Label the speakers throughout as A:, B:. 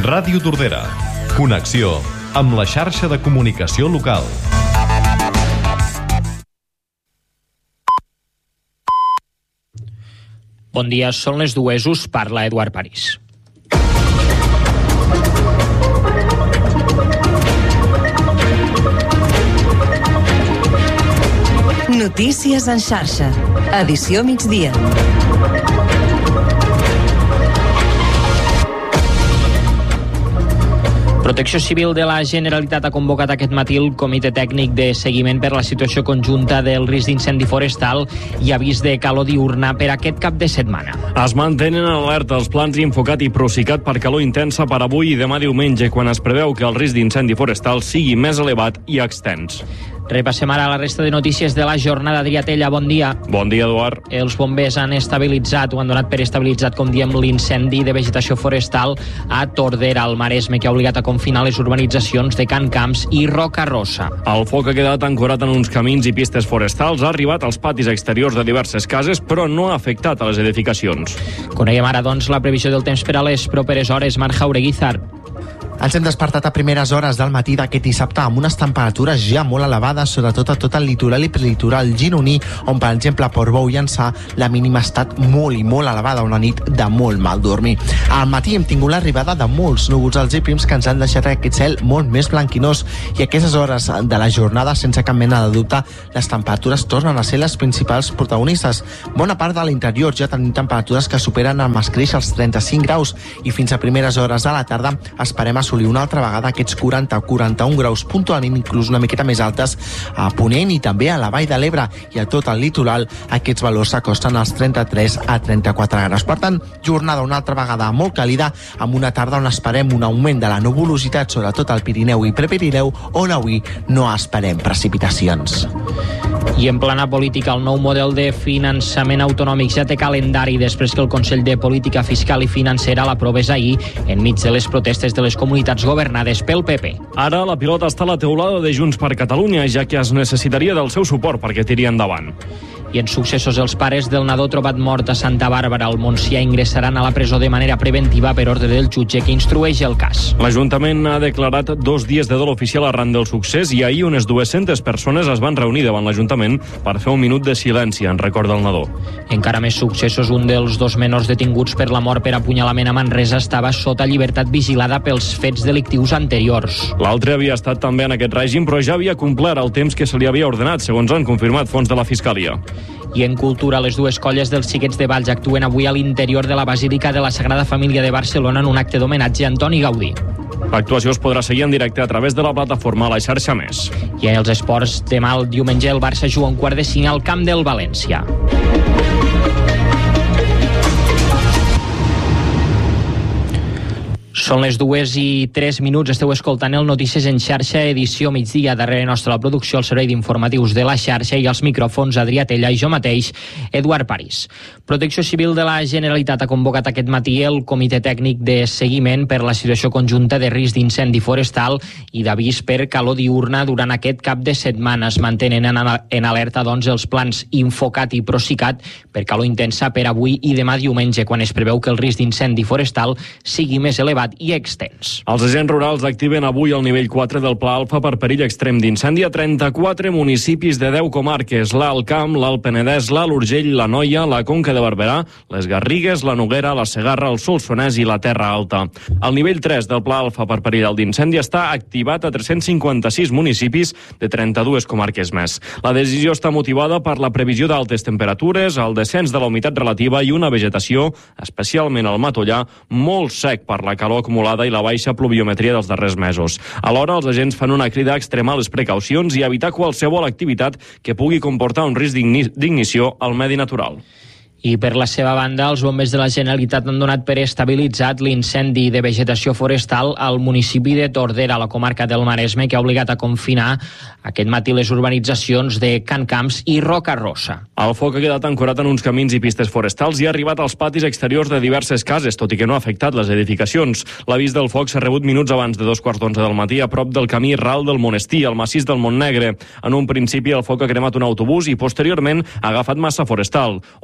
A: Ràdio Tordera. Connexió amb la xarxa de comunicació local.
B: Bon dia, són les 2, us parla Eduard París.
C: Notícies en xarxa. Edició migdia.
B: Protecció Civil de la Generalitat ha convocat aquest matí el Comitè Tècnic de Seguiment per la situació conjunta del risc d'incendi forestal i avís de calor diurna per aquest cap de setmana.
D: Es mantenen en alerta els plans Infocat i Procicat per calor intensa per avui i demà diumenge, quan es preveu que el risc d'incendi forestal sigui més elevat i extens.
B: Repassem ara la resta de notícies de la jornada. Adrià Tella, bon dia.
D: Bon dia, Eduard.
B: Els bombers han estabilitzat, o han donat per estabilitzat, com diem, l'incendi de vegetació forestal a Tordera, al Maresme, que ha obligat a confinar les urbanitzacions de Can Camps i Roca Rossa.
D: El foc ha quedat ancorat en uns camins i pistes forestals, ha arribat als patis exteriors de diverses cases, però no ha afectat a les edificacions.
B: Coneguem ara, doncs, la previsió del temps per a les properes hores. Marc Jaureguizar.
E: Ens hem despertat a primeres hores del matí d'aquest dissabte amb unes temperatures ja molt elevades, sobretot a tot el litoral i prelitoral gironí, on, per exemple, a Portbou i Ençà, la mínima ha estat molt i molt elevada, una nit de molt mal dormir. Al matí hem tingut l'arribada de molts núvols alts i prims que ens han deixat aquest cel molt més blanquinós, i a aquestes hores de la jornada, sense cap mena de dubte, les temperatures tornen a ser les principals protagonistes. Bona part de l'interior ja tenim temperatures que superen amb escreix els 35 graus, i fins a primeres hores de la tarda esperem assolir una altra vegada aquests 40 o 41 graus, puntualment inclús una miqueta més altes a Ponent i també a la Vall de l'Ebre, i a tot el litoral aquests valors s'acosten als 33 a 34 graus. Per tant, jornada una altra vegada molt càlida, amb una tarda on esperem un augment de la nuvolositat, sobretot al Pirineu i Prepirineu, on avui no esperem precipitacions.
B: I en plana política, el nou model de finançament autonòmic ja té calendari després que el Consell de Política Fiscal i Financera l'aprovés ahir enmig de les protestes de les comunitats governades pel PP.
D: Ara la pilota està a la teulada de Junts per Catalunya, ja que es necessitaria del seu suport perquè tiri endavant.
B: I en successos, els pares del nadó trobat mort a Santa Bàrbara al Montsià ingressaran a la presó de manera preventiva per ordre del jutge que instrueix el cas.
D: L'Ajuntament ha declarat 2 dies de dol oficial arran del succés, i ahir unes 200 persones es van reunir davant l'Ajuntament per fer un minut de silenci en record del nadó.
B: Encara més successos, un dels 2 menors detinguts per la mort per apunyalament a Manresa estava sota llibertat vigilada pels fets delictius anteriors.
D: L'altre havia estat també en aquest règim, però ja havia complert el temps que se li havia ordenat, segons han confirmat fonts de la Fiscalia.
B: I en cultura, les 2 colles dels Xiquets de Valls actuen avui a l'interior de la Basílica de la Sagrada Família de Barcelona en un acte d'homenatge a Antoni Gaudí.
D: L'actuació es podrà seguir en directe a través de la plataforma La Xarxa Més.
B: I en els esports, demà el diumenge el Barça juga un 4:05 al camp del València. Són les 2:03, esteu escoltant el Notícies en xarxa, edició migdia. Darrere nostra la producció, el servei d'informatius de la xarxa, i els micròfons Adrià Tella i jo mateix, Eduard París. Protecció Civil de la Generalitat ha convocat aquest matí el Comitè Tècnic de Seguiment per la situació conjunta de risc d'incendi forestal i d'avís per calor diurna durant aquest cap de setmana. Es mantenen en alerta, doncs, els plans Infocat i Procicat per calor intensa per avui i demà diumenge, quan es preveu que el risc d'incendi forestal sigui més elevat i extens.
D: Els agents rurals activen avui el nivell 4 del Pla Alfa per perill extrem d'incendi a 34 municipis de 10 comarques: l'Alt Camp, l'Alt Penedès, l'Alt Urgell, la Noia, la Conca de Barberà, les Garrigues, la Noguera, la Segarra, el Solsonès i la Terra Alta. El nivell 3 del Pla Alfa per perill d'incendi està activat a 356 municipis de 32 comarques més. La decisió està motivada per la previsió d'altes temperatures, el descens de la humitat relativa i una vegetació, especialment al matollar, molt sec per la calor acumulada i la baixa pluviometria dels darrers mesos. Alhora, els agents fan una crida a extremar les precaucions i evitar qualsevol activitat que pugui comportar un risc d'ignició al medi natural.
B: I per la seva banda, els bombers de la Generalitat han donat per estabilitzat l'incendi de vegetació forestal al municipi de Tordera, a la comarca del Maresme, que ha obligat a confinar aquest matí les urbanitzacions de Can Camps i Roca Rossa.
D: El foc ha quedat ancorat en uns camins i pistes forestals i ha arribat als patis exteriors de diverses cases, tot i que no ha afectat les edificacions. L'avís del foc s'ha rebut minuts abans de 2:15 del matí a prop del camí ral del Monestir, al massís del Montnegre. En un principi, el foc ha cremat un autobús i posteriorment ha agafat massa forestal. 11 dotacions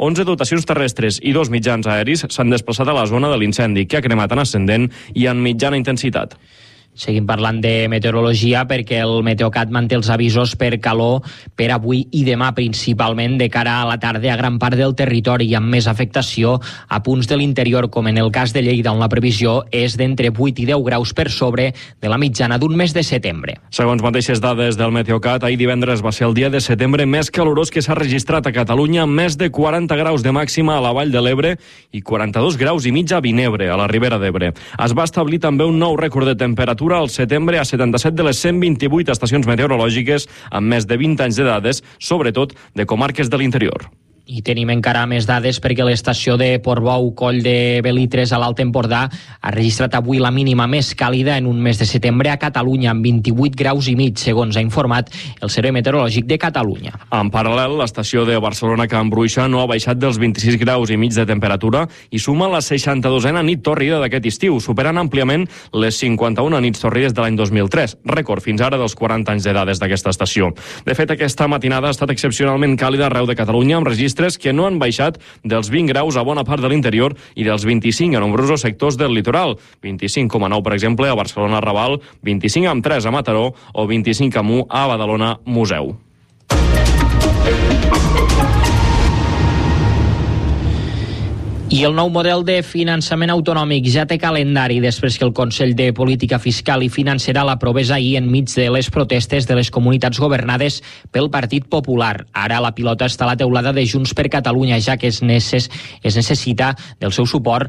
D: embarcacions terrestres i 2 mitjans aeris s'han desplaçat a la zona de l'incendi, que ha cremat en ascendent i en mitjana intensitat.
B: Seguim parlant de meteorologia perquè el Meteocat manté els avisos per calor per avui i demà, principalment de cara a la tarda a gran part del territori i amb més afectació a punts de l'interior, com en el cas de Lleida, on la previsió és d'entre 8 i 10 graus per sobre de la mitjana d'un mes de setembre.
D: Segons mateixes dades del Meteocat, ahir divendres va ser el dia de setembre més calorós que s'ha registrat a Catalunya, amb més de 40 graus de màxima a la Vall de l'Ebre i 42 graus i mig a Vinebre, a la Ribera d'Ebre. Es va establir també un nou rècord de temperatura al setembre a 77 de les 128 estacions meteorològiques amb més de 20 anys de dades, sobretot de comarques de l'interior.
B: I tenim encara més dades perquè l'estació de Portbou, Coll de Belitres, a l'Alt Empordà, ha registrat avui la mínima més càlida en un mes de setembre a Catalunya, amb 28 graus i mig, segons ha informat el Servei Meteorològic de Catalunya.
D: En paral·lel, l'estació de Barcelona-Can Bruixa no ha baixat dels 26 graus i mig de temperatura i suma la 62a nit tòrrida d'aquest estiu, superant àmpliament les 51 nits tòrrides de l'any 2003, rècord fins ara dels 40 anys de dades d'aquesta estació. De fet, aquesta matinada ha estat excepcionalment càlida arreu de Catalunya, amb registres que no han baixat dels 20 graus a bona part de l'interior i dels 25 a nombrosos sectors del litoral. 25,9, per exemple, a Barcelona-Raval, 25,3 a Mataró o 25,1 a Badalona-Museu.
B: I el nou model de finançament autonòmic ja té calendari després que el Consell de Política Fiscal i Financera l'aprovés ahir enmig de les protestes de les comunitats governades pel Partit Popular. Ara la pilota està a la teulada de Junts per Catalunya, ja que es necessita del seu suport